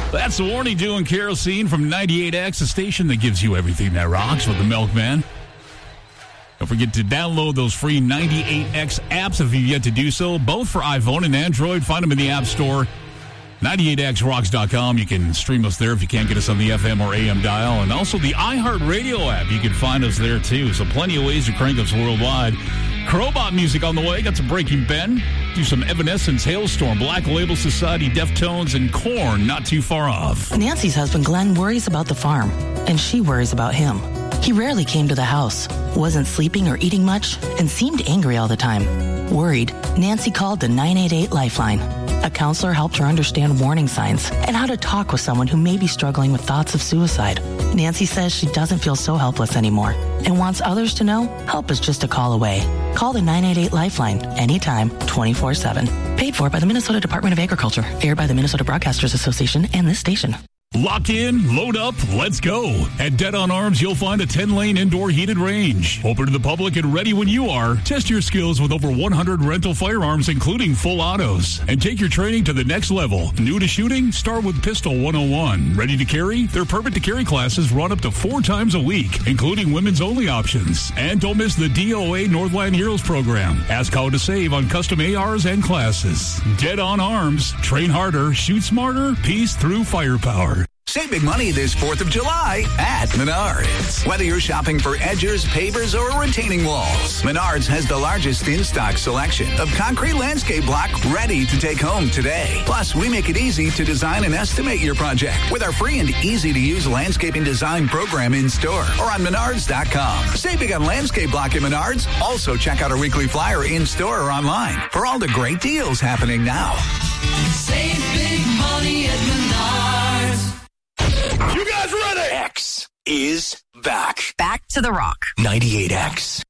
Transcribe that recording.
That's the Warning doing Kerosene from 98X, a station that gives you everything that rocks with the Milkman. Don't forget to download those free 98X apps if you've yet to do so, both for iPhone and Android. Find them in the App Store. 98xrocks.com. You can stream us there if you can't get us on the FM or AM dial. And also the iHeartRadio app. You can find us there, too. So plenty of ways to crank us worldwide. Crowbot music on the way. Got some Breaking Ben. Do some Evanescence, Hailstorm, Black Label Society, Deftones, and Korn not too far off. Nancy's husband, Glenn, worries about the farm, and she worries about him. He rarely came to the house, wasn't sleeping or eating much, and seemed angry all the time. Worried, Nancy called the 988 Lifeline. A counselor helped her understand warning signs and how to talk with someone who may be struggling with thoughts of suicide. Nancy says she doesn't feel so helpless anymore and wants others to know help is just a call away. Call the 988 Lifeline anytime, 24/7. Paid for by the Minnesota Department of Agriculture. Aired by the Minnesota Broadcasters Association and this station. Lock in, load up, let's go. At Dead on Arms, you'll find a 10-lane indoor heated range. Open to the public and ready when you are. Test your skills with over 100 rental firearms, including full autos. And take your training to the next level. New to shooting? Start with Pistol 101. Ready to carry? Their Permit to Carry classes run up to 4 times a week, including women's only options. And don't miss the DOA Northland Heroes program. Ask how to save on custom ARs and classes. Dead on Arms. Train harder, shoot smarter, peace through firepower. Save big money this 4th of July at Menards. Whether you're shopping for edgers, pavers, or retaining walls, Menards has the largest in-stock selection of concrete landscape block ready to take home today. Plus, we make it easy to design and estimate your project with our free and easy-to-use landscaping design program in-store or on Menards.com. Save big on landscape block at Menards. Also, check out our weekly flyer in-store or online for all the great deals happening now. Save big money at Menards. You guys ready? X is back. Back to the rock. 98X.